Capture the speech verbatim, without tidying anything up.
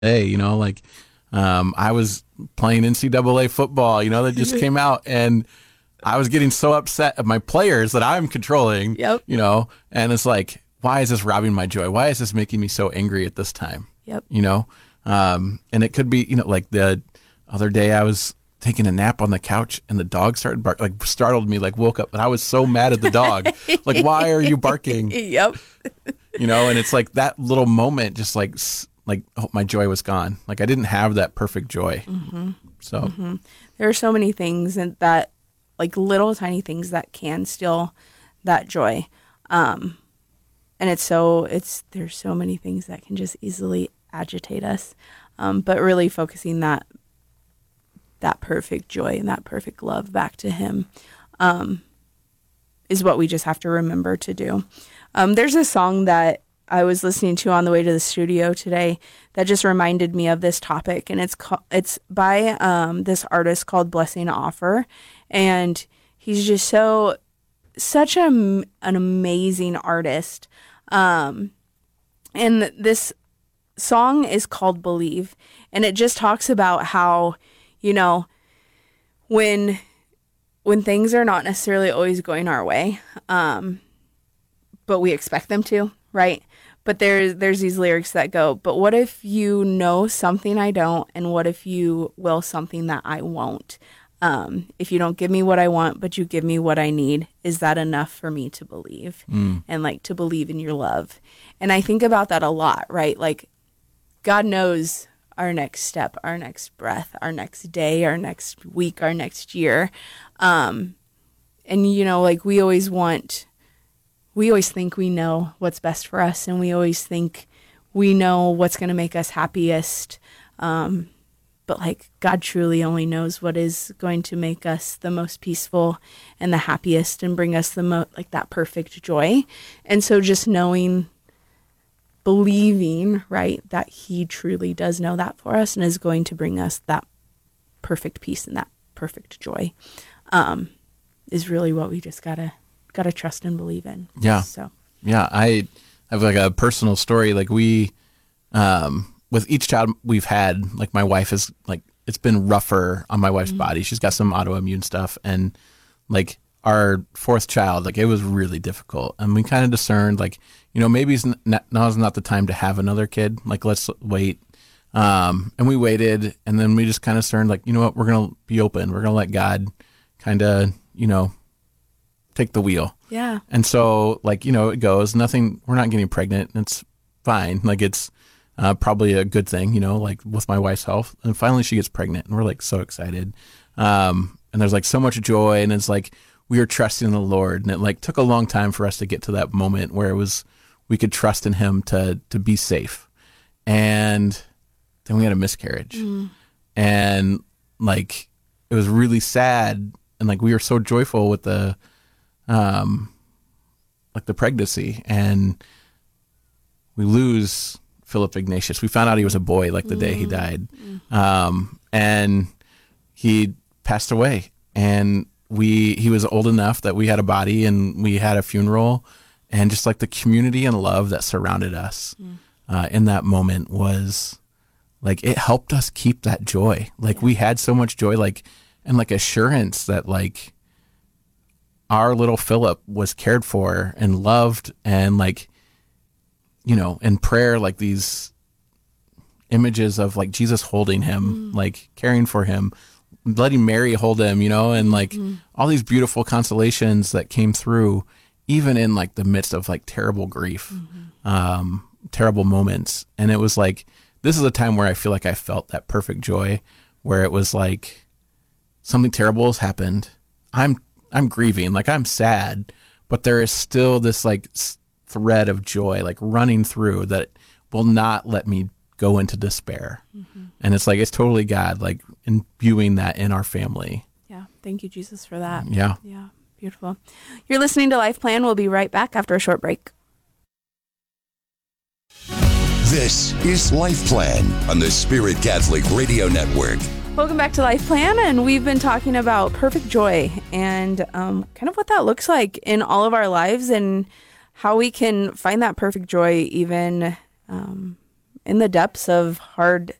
Hey, you know, like um, I was playing N C double A football, you know, that just came out, and I was getting so upset at my players that I'm controlling, Yep. you know, and it's like, why is this robbing my joy? Why is this making me so angry at this time? Yep. You know, um, and it could be, you know, like the other day I was taking a nap on the couch and the dog started bark, like startled me, like woke up, and I was so mad at the dog. Like, why are you barking? Yep. You know, and it's like that little moment, just like, s- like oh, my joy was gone. Like I didn't have that perfect joy. Mm-hmm. So Mm-hmm. There are so many things and that, like little tiny things that can steal that joy. Um, and it's so, it's, there's so many things that can just easily agitate us. Um, but really focusing that, that perfect joy and that perfect love back to him, um, is what we just have to remember to do. Um, there's a song that I was listening to on the way to the studio today that just reminded me of this topic, and it's ca- it's by um, this artist called Blessing Offer, and he's just so such a, an amazing artist. Um, and this song is called Believe, and it just talks about how, you know, when when things are not necessarily always going our way, um, but we expect them to, right? But there's there's these lyrics that go, but what if you know something I don't, and what if you will something that I won't? Um, if you don't give me what I want, but you give me what I need, is that enough for me to believe? mm, And like to believe in your love. And I think about that a lot, right? Like God knows our next step, our next breath, our next day, our next week, our next year. Um, and, you know, like we always want, we always think we know what's best for us, and we always think we know what's going to make us happiest. Um, but like God truly only knows what is going to make us the most peaceful and the happiest and bring us the most, like that perfect joy. And so just knowing, believing, right, that he truly does know that for us and is going to bring us that perfect peace and that perfect joy, um, is really what we just gotta gotta trust and believe in. yeah, So yeah. I have like a personal story. Like we, um, with each child we've had, like my wife is like, it's been rougher on my wife's mm-hmm. body. She's got some autoimmune stuff, and like our fourth child, like it was really difficult. And we kind of discerned, like, you know, maybe it's not, now's not the time to have another kid. Like, let's wait. Um, and we waited, and then we just kind of discerned, like, you know what, we're going to be open. We're going to let God kind of, you know, take the wheel. yeah, And so, like, you know, it goes, nothing, we're not getting pregnant. And it's fine. Like, it's uh, probably a good thing, you know, like with my wife's health. And finally she gets pregnant, and we're like so excited. Um, and there's like so much joy, and it's like, we were trusting in the Lord, and it like took a long time for us to get to that moment where it was, we could trust in him to, to be safe. And then we had a miscarriage, mm. and like, it was really sad. And like, we were so joyful with the, um, like the pregnancy, and we lose Philip Ignatius. We found out he was a boy like the mm. day he died. Mm. Um, and he passed away, and we, he was old enough that we had a body, and we had a funeral, and just like the community and love that surrounded us, mm. uh, in that moment was like, it helped us keep that joy. Like yeah. we had so much joy, like, and like assurance that like our little Philip was cared for and loved, and like, you know, in prayer, like these images of like Jesus holding him, mm. like caring for him, letting Mary hold him, you know, and like mm-hmm. all these beautiful consolations that came through, even in like the midst of like terrible grief, mm-hmm. um, terrible moments. And it was like, this is a time where I feel like I felt that perfect joy, where it was like something terrible has happened. I'm, I'm grieving, like I'm sad, but there is still this like thread of joy, like running through, that will not let me go into despair. Mm-hmm. And it's like, it's totally God, like imbuing that in our family. Yeah. Thank you, Jesus, for that. Yeah. Yeah. Beautiful. You're listening to Life Plan. We'll be right back after a short break. This is Life Plan on the Spirit Catholic Radio Network. Welcome back to Life Plan, and we've been talking about perfect joy and um, kind of what that looks like in all of our lives, and how we can find that perfect joy even um, in the depths of hard